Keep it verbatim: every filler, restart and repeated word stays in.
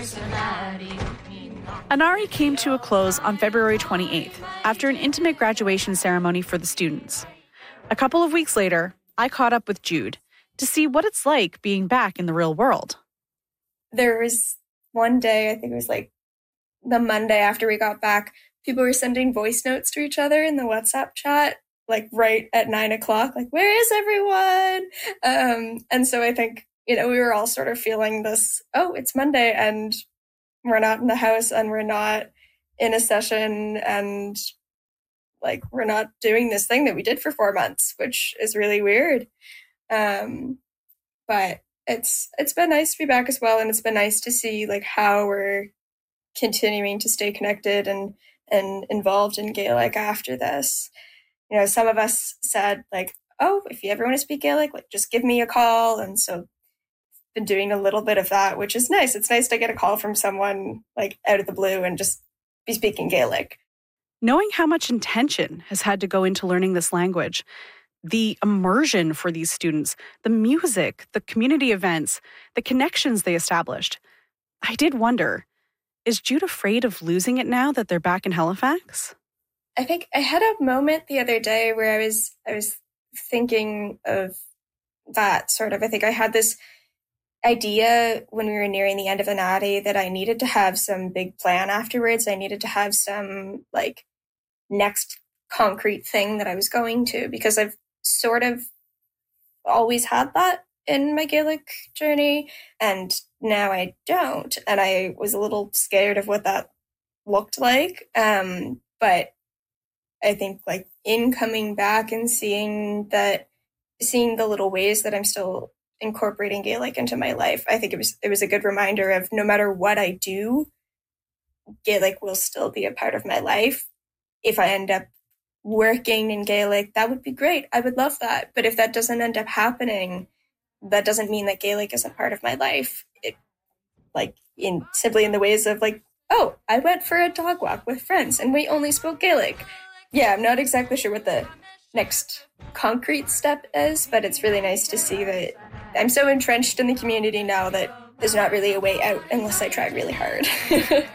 Inari came to a close on February twenty-eighth after an intimate graduation ceremony for the students. A couple of weeks later, I caught up with Jude to see what it's like being back in the real world. There was one day, I think it was like the Monday after we got back, people were sending voice notes to each other in the WhatsApp chat, like right at nine o'clock, like, where is everyone? Um, and so I think, you know, we were all sort of feeling this, oh, it's Monday and we're not in the house and we're not in a session and like, we're not doing this thing that we did for four months, which is really weird. Um, but it's, it's been nice to be back as well. And it's been nice to see like how we're continuing to stay connected and, and involved in Gaelic after this. You know, some of us said like, oh, if you ever want to speak Gaelic, like just give me a call. And so been doing a little bit of that, which is nice. It's nice to get a call from someone like out of the blue and just be speaking Gaelic. Knowing how much intention has had to go into learning this language, the immersion for these students, the music, the community events, the connections they established, I did wonder, is Jude afraid of losing it now that they're back in Halifax? I think I had a moment the other day where I was I was thinking of that sort of. I think I had this idea when we were nearing the end of the Natty that I needed to have some big plan afterwards. I needed to have some like next concrete thing that I was going to, because I've sort of always had that in my Gaelic journey, and now I don't. And I was a little scared of what that looked like. Um, but I think like in coming back and seeing that, seeing the little ways that I'm still incorporating Gaelic into my life, I think it was it was a good reminder of no matter what I do, Gaelic will still be a part of my life. If I end up working in Gaelic, that would be great. I would love that. But if that doesn't end up happening, that doesn't mean that Gaelic isn't part of my life. It like in simply in the ways of like, oh, I went for a dog walk with friends and we only spoke Gaelic. Yeah, I'm not exactly sure what the next concrete step is, but it's really nice to see that I'm so entrenched in the community now that there's not really a way out unless I try really hard.